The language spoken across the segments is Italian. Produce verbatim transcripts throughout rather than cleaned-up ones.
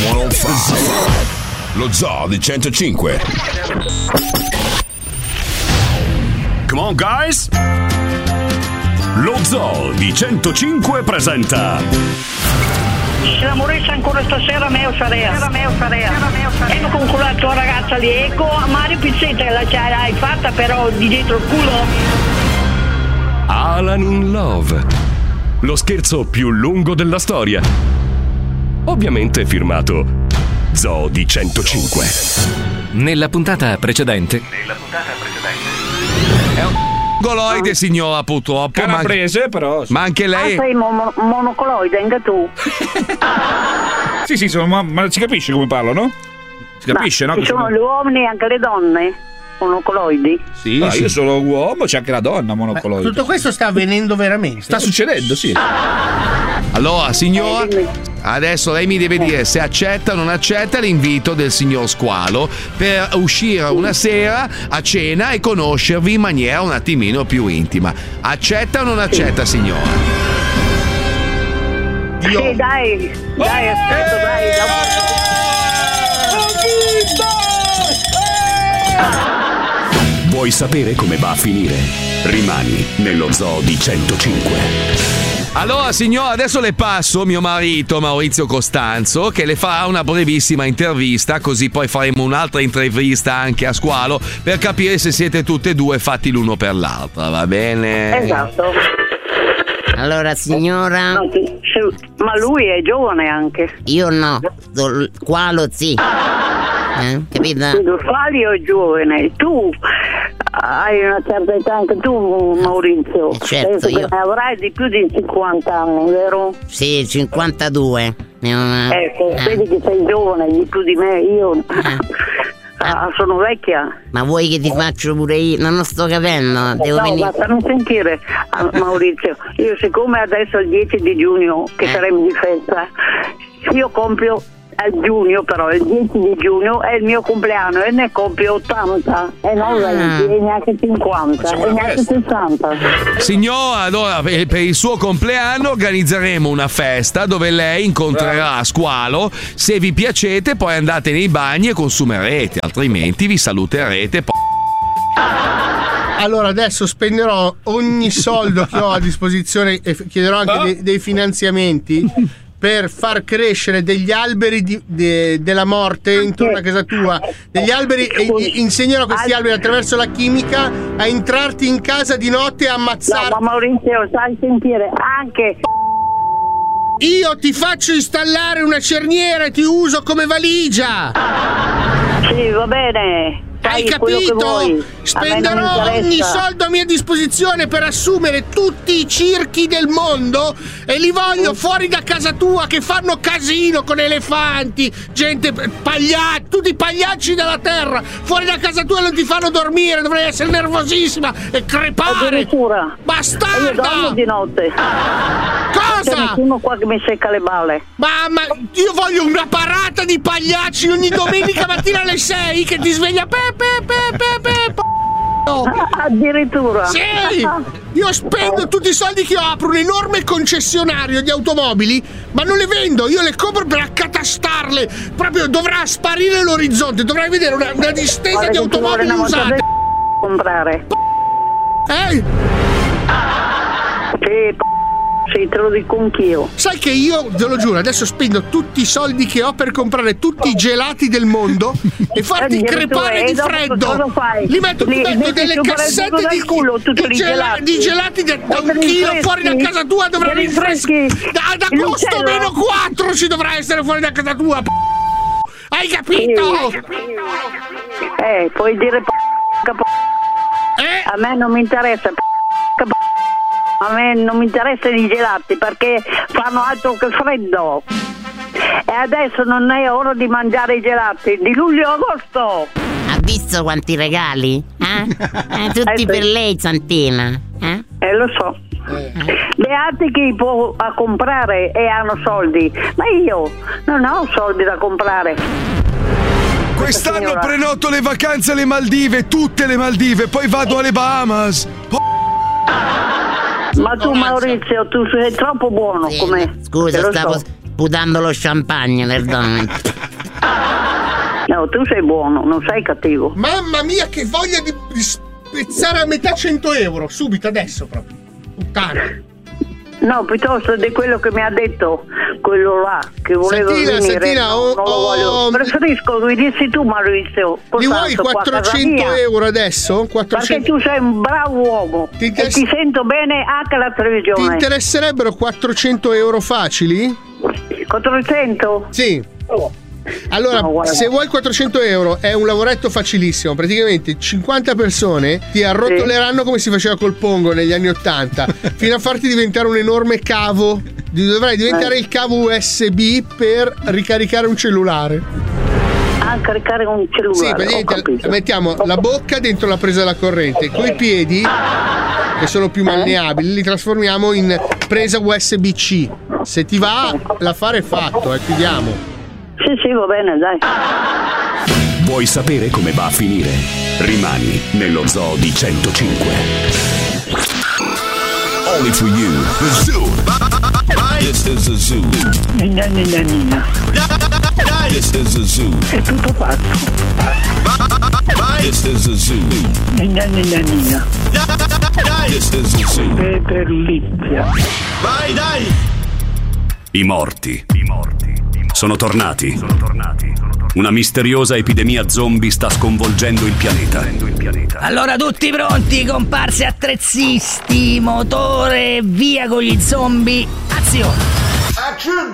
centocinque. Lo Zoo di centocinque. Come on, guys! Lo Zoo di centocinque presenta. Se la morisse ancora stasera, meo sarea. Meo sarea. E con quella tua ragazza lì, ecco, Mario Pizzetta, la l'hai fatta però di dietro il culo. Alan in Love. Lo scherzo più lungo della storia. Ovviamente firmato Zoo di centocinque. Nella puntata precedente. Nella puntata precedente. È un goloide, signora, purtroppo. Ma prese, però. Ma anche lei. Ah, sei mono- monocoloide, anche tu. Sì, sì, sono, ma, ma si capisce come parlo, no? Si capisce, ma no? Ci sono gli uomini e anche le donne monocoloidi. Sì, ah, sì. Io sono uomo, c'è anche la donna monocoloide. Tutto questo sta avvenendo veramente? Sta succedendo, sì. Allora, signora, adesso lei mi deve dire se accetta o non accetta l'invito del signor Squalo per uscire una sera a cena e conoscervi in maniera un attimino più intima. Accetta o non accetta, signora? Io... Sì, dai, dai, aspetta, eh, dai. dai. Vuoi sapere come va a finire? Rimani nello Zoo di centocinque. Allora, signora, adesso le passo mio marito Maurizio Costanzo, che le farà una brevissima intervista, così poi faremo un'altra intervista anche a Squalo per capire se siete tutte e due fatti l'uno per l'altra, va bene? Esatto. Allora, signora. No, ma lui è giovane anche. Io no, Squalo sì. Eh, capito? Squalo è giovane, tu hai una certa età anche tu, Maurizio. Eh, certo, penso io... che ne avrai di più di cinquanta anni, vero? Sì, cinquantadue. Una... Ecco, eh. vedi che sei giovane di più di me, io eh. Ah, sono vecchia. Ma vuoi che ti faccio pure io? Non lo sto capendo. Devo no, venire... basta non sentire, ah, Maurizio. Io siccome adesso è il dieci di giugno che eh. saremo di festa, io compio a giugno, però il dieci di giugno è il mio compleanno e ne compio ottanta e non venti, e neanche cinquanta e neanche sessanta. Signora, allora per il suo compleanno organizzeremo una festa dove lei incontrerà Squalo. Se vi piacete poi andate nei bagni e consumerete, altrimenti vi saluterete po- Allora adesso spenderò ogni soldo che ho a disposizione e chiederò anche dei, dei finanziamenti per far crescere degli alberi di, de, della morte intorno a casa tua, degli alberi, e insegnerò a questi alberi attraverso la chimica a entrarti in casa di notte e ammazzarti. No, ma Maurizio, sai sentire anche. Io ti faccio installare una cerniera e ti uso come valigia. Sì, va bene. Hai capito? Spenderò ogni soldo a mia disposizione per assumere tutti i circhi del mondo e li voglio fuori da casa tua che fanno casino con elefanti, gente, pagliacci, tutti i pagliacci della terra fuori da casa tua e non ti fanno dormire, dovrei essere nervosissima e crepare. Addirittura. Bastarda! Io dormo di notte. Cosa? C'è nessuno qua che mi secca le balle. Ma, ma io voglio una parata di pagliacci ogni domenica mattina alle sei che ti sveglia pe pe pe pe pe pe. Addirittura. Sì! Io spendo tutti i soldi che ho, apro un enorme concessionario di automobili, ma non le vendo, io le compro per accatastarle. Proprio dovrà sparire l'orizzonte, dovrai vedere una, una distesa Guarda di automobili usate. Comprare. Eh? Sì, sì, te lo dico anch'io. Sai che io, te lo giuro, adesso spendo tutti i soldi che ho per comprare tutti i gelati del mondo e farti crepare di freddo. Li metto, li, metto delle cassette di, culo, di, gelati. Gelati, di gelati da, da un chilo fuori da casa tua, dovrà rinfrescare. Da, ad agosto meno quattro ci dovrà essere fuori da casa tua. Hai capito? Sì. Eh, puoi dire eh? A me non mi interessa. A me non mi interessano i gelati perché fanno altro che freddo. E adesso non è ora di mangiare i gelati di luglio e agosto. Ha visto quanti regali? Eh? Eh, tutti eh, per lei, Santina. Eh, eh lo so. Eh. Beati chi può a comprare e hanno soldi, ma io non ho soldi da comprare. Quest'anno prenoto le vacanze alle Maldive, tutte le Maldive, poi vado alle Bahamas. Po- Ma tu Maurizio, tu sei troppo buono sì, come. Scusa, stavo, so. sputando lo champagne nel dome. No, tu sei buono, non sei cattivo. Mamma mia, che voglia di, di spezzare a metà cento euro, subito, adesso proprio. Puttana. No, piuttosto di quello che mi ha detto quello là che volevo Santina, venire. Santina, no, oh, non lo oh, voglio. Preferisco che dissi tu, Maurizio. Li vuoi quattrocento euro adesso? Perché quattrocento tu sei un bravo uomo ti interess- e ti sento bene anche alla televisione. Ti interesserebbero quattrocento euro facili? quattrocento? Sì. Oh. Allora, no, se vuoi quattrocento euro è un lavoretto facilissimo. Praticamente cinquanta persone ti arrotoleranno, sì, come si faceva col Pongo negli anni ottanta, fino a farti diventare un enorme cavo. Dovrai diventare eh. il cavo U S B per ricaricare un cellulare. Ah, caricare un cellulare. Sì, praticamente mettiamo la bocca dentro la presa della corrente, coi piedi, che sono più malleabili, li trasformiamo in presa U S B C. Se ti va, l'affare è fatto, eh, chiudiamo. Sì, sì, va bene, dai. Vuoi sapere come va a finire? Rimani nello Zoo di centocinque. Only for you, the Zoo. This is the Zoo. Nina, nina, nina. This is the Zoo. È tutto fatto. This is the Zoo. Nina, nina, nina. This is the Zoo. Peperlizia. Vai, dai! I morti. I morti. Sono tornati. Sono tornati. Una misteriosa epidemia zombie sta sconvolgendo il pianeta. Allora tutti pronti, comparse attrezisti, motore, via con gli zombie, azione! Action!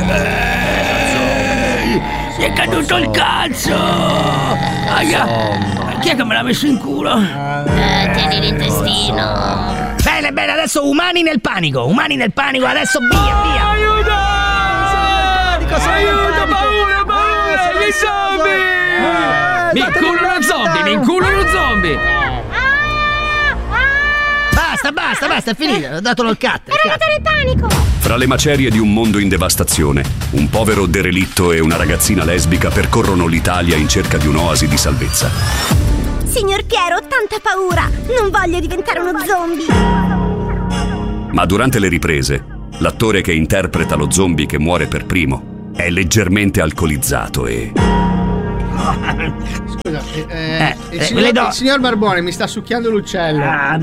Si è caduto il cazzo! Aia! Chi è che me l'ha messo in culo? Eh, tieni l'intestino. Bene, bene, adesso umani nel panico, umani nel panico, adesso via, via! Aiuto! Aiuto, paura, paura, gli zombie! Mi inculo uno zombie, mi inculo uno zombie! Basta, basta, basta, è finita, ho dato il cut. Eravate nel panico! Fra le macerie di un mondo in devastazione, un povero derelitto e una ragazzina lesbica percorrono l'Italia in cerca di un'oasi di salvezza. Signor Piero, ho tanta paura! Non voglio diventare uno zombie! Ma durante le riprese, l'attore che interpreta lo zombie che muore per primo è leggermente alcolizzato e... Scusa, eh, Eh, il, eh, signor, le do- il signor Barbone mi sta succhiando l'uccello. Ah,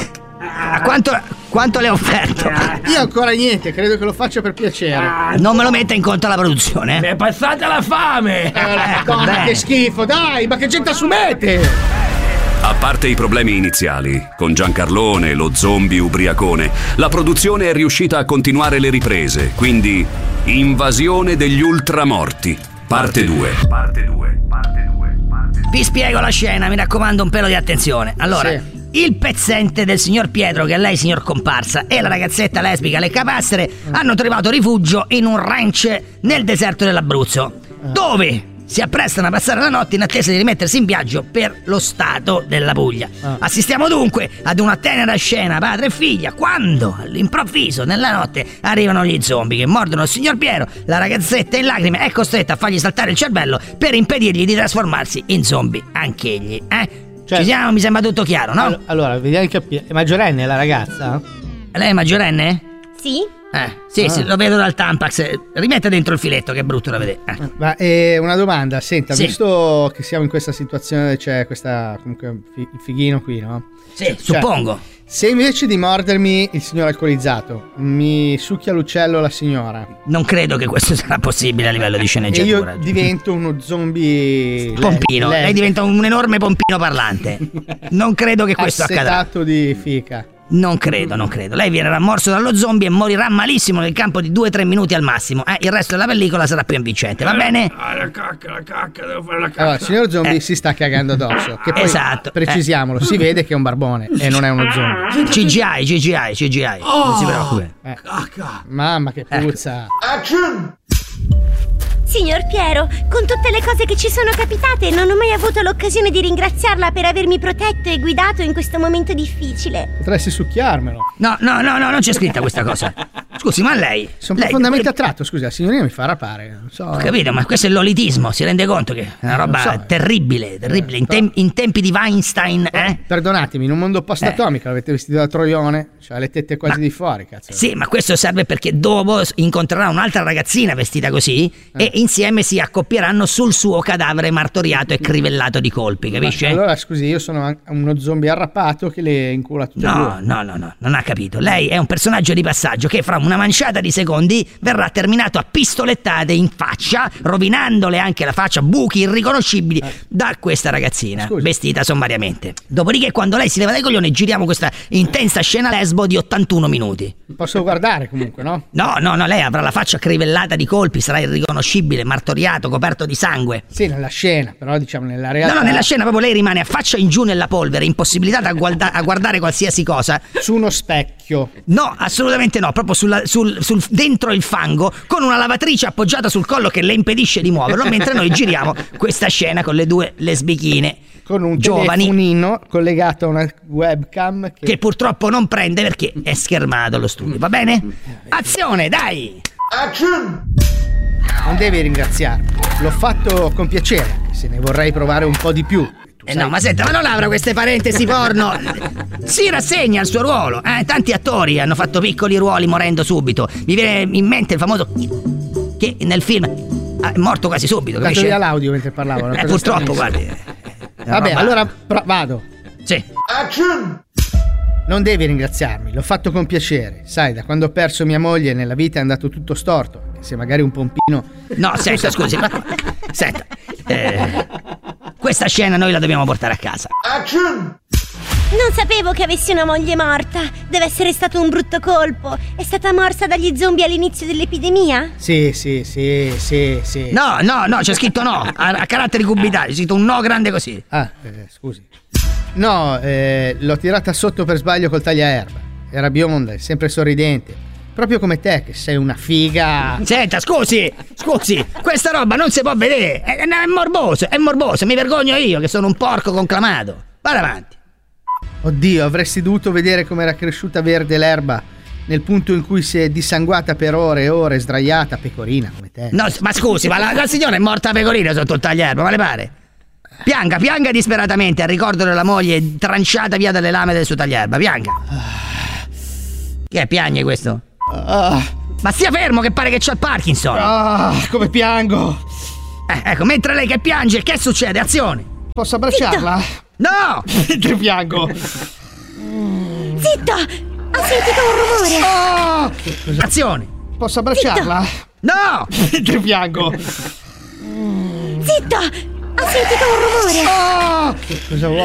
a quanto, quanto le ho offerto? Io ancora niente, credo che lo faccia per piacere. Non me lo metta in conto la produzione. Mi è passata la fame! Eh, Madonna, che schifo, dai, ma che gente assumete! A parte i problemi iniziali, con Giancarlone e lo zombie ubriacone, la produzione è riuscita a continuare le riprese, quindi Invasione degli ultramorti, parte due. Parte due, parte due, parte due. Vi spiego la scena, mi raccomando un pelo di attenzione. Allora, Sì. il pezzente del signor Pietro, che è lei signor comparsa, e la ragazzetta lesbica Le Capastre hanno trovato rifugio in un ranch nel deserto dell'Abruzzo, dove si apprestano a passare la notte in attesa di rimettersi in viaggio per lo stato della Puglia. Ah. Assistiamo dunque ad una tenera scena padre e figlia quando, all'improvviso, nella notte, arrivano gli zombie che mordono il signor Piero. La ragazzetta in lacrime è costretta a fargli saltare il cervello per impedirgli di trasformarsi in zombie anch'egli. Eh? Cioè- Ci siamo? Mi sembra tutto chiaro, no? All- Allora, vediamo di capire. È maggiorenne la ragazza? Lei è maggiorenne? Sì? Eh, sì, Ah. sì, lo vedo dal Tampax. Rimette dentro il filetto, che è brutto da vedere. Eh. Ma eh, una domanda, senta, Sì. visto che siamo in questa situazione, c'è questa comunque fi- il fighino qui, no? Sì, Cioè, suppongo. Se invece di mordermi il signor alcolizzato mi succhia l'uccello la signora Non credo che questo sarà possibile a livello di e sceneggiatura. io divento uno zombie Pompino, le- lei diventa un enorme pompino parlante. Non credo che questo accadrà. assetato di fica. Non credo, non credo. Lei viene morso dallo zombie e morirà malissimo nel campo di due tre minuti al massimo. Eh, il resto della pellicola sarà più invincente, va bene? Ah, la cacca, la cacca, devo fare la cacca. Allora, il signor zombie Eh. si sta cagando addosso. Che poi, Esatto, precisiamolo, si vede che è un barbone e non è uno zombie. C G I, C G I, C G I. Non si preoccupi. Eh. Cacca. Mamma che puzza. Action! Signor Piero, con tutte le cose che ci sono capitate, non ho mai avuto l'occasione di ringraziarla per avermi protetto e guidato in questo momento difficile. Potresti succhiarmelo. No, no, no, no, non c'è scritta questa cosa. Scusi, ma lei... Sono lei- profondamente attratto, scusa, la signorina mi fa rapare. Non so. Ho capito, ma questo è l'olitismo, si rende conto che è una roba non so. terribile, terribile. In, però- tem- in tempi di Weinstein, eh? Perdonatemi, in un mondo post-atomico l'avete vestito da troione. c'ha le tette quasi Ma- di fuori, cazzo. Sì, ma questo serve perché dopo incontrerà un'altra ragazzina vestita così Eh. e insieme si accoppieranno sul suo cadavere martoriato e crivellato di colpi, capisci? Ma allora, scusi, io sono an- uno zombie arrappato che le incula tutte e No, due. no, no, no, non ha capito. Lei è un personaggio di passaggio che fra una manciata di secondi verrà terminato a pistolettate in faccia, rovinandole anche la faccia, buchi irriconoscibili da questa ragazzina, Scusi. vestita sommariamente. Dopodiché, quando lei si leva dai coglioni, giriamo questa intensa scena lesbo di ottantuno minuti. Posso guardare comunque, no? No, no, no, lei avrà la faccia crivellata di colpi, sarà irriconoscibile, martoriato, coperto di sangue. Sì, nella scena, però diciamo nella realtà. No, no, nella scena proprio lei rimane a faccia in giù nella polvere, impossibilitata a, guarda- a guardare qualsiasi cosa. Su uno specchio. No, assolutamente no, proprio sulla- sul, sul- dentro il fango, con una lavatrice appoggiata sul collo che le impedisce di muoverlo, mentre noi giriamo questa scena con le due lesbichine Con un giovani telefonino collegato a una webcam che... che purtroppo non prende perché è schermato lo studio, va bene? Azione, dai! Non devi ringraziarmi. L'ho fatto con piacere, se ne vorrei provare un po' di più. Tu Eh sai- no, ma senta, ma non apra queste parentesi porno. Si rassegna al suo ruolo. Eh, tanti attori hanno fatto piccoli ruoli morendo subito. Mi viene in mente il famoso che nel film ah, è morto quasi subito, Ho dato capisce? via l'audio mentre parlavo. una Eh, cosa purtroppo, stranissima. guardi. Vabbè, roba- allora pro- vado. Sì. Non devi ringraziarmi, l'ho fatto con piacere. Sai, da quando ho perso mia moglie nella vita è andato tutto storto. anche Se magari un pompino. No, senta, scusi. ma- Senta. eh, questa scena noi la dobbiamo portare a casa. Non sapevo che avessi una moglie morta. Deve essere stato un brutto colpo. È stata morsa dagli zombie all'inizio dell'epidemia? Sì, sì, sì, sì, sì. No, no, no, c'è scritto no. A, a caratteri cubitali, c'è scritto un no grande così. Ah, eh, scusi. No, eh, l'ho tirata sotto per sbaglio col tagliaerba. Era bionda e sempre sorridente. Proprio come te, che sei una figa. Senta, scusi, scusi, questa roba non si può vedere. È, è morboso, è morboso. Mi vergogno io che sono un porco conclamato. Vada avanti. Oddio, avresti dovuto vedere com'era cresciuta verde l'erba nel punto in cui si è dissanguata per ore e ore, sdraiata, pecorina come te. No, ma scusi, ma la, la signora è morta pecorina sotto il tagliaerba, ma le pare? Pianga, pianga disperatamente al ricordo della moglie tranciata via dalle lame del suo tagliaerba, pianga. Che è, piagne questo? Ah, Ma stia fermo che pare che c'ha il Parkinson. ah, come piango. Eh, ecco, mentre lei che piange, che succede? Azione. Posso abbracciarla? No! Mentre piango. Zitto! Ho sentito un rumore! Ah, Azione. posso abbracciarla? No! Mentre piango. Zitto! Ho sentito un rumore! Ah, che cosa vuoi?